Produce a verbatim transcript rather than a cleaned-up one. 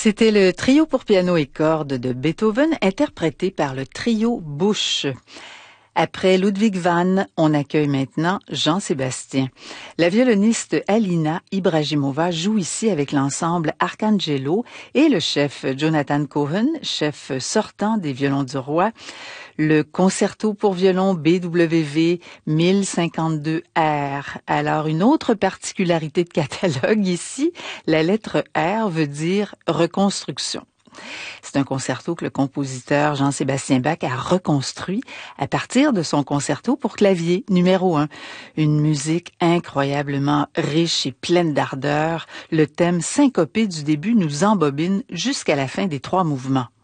C'était le trio pour piano et cordes de Beethoven, interprété par le trio Busch. Après Ludwig van, on accueille maintenant Jean-Sébastien. La violoniste Alina Ibrahimova joue ici avec l'ensemble Arcangelo et le chef Jonathan Cohen, chef sortant des violons du roi. Le concerto pour violon B W V mille cinquante-deux R. Alors, une autre particularité de catalogue ici, la lettre R veut dire reconstruction. C'est un concerto que le compositeur Jean-Sébastien Bach a reconstruit à partir de son concerto pour clavier numéro un. Une musique incroyablement riche et pleine d'ardeur. Le thème syncopé du début nous embobine jusqu'à la fin des trois mouvements.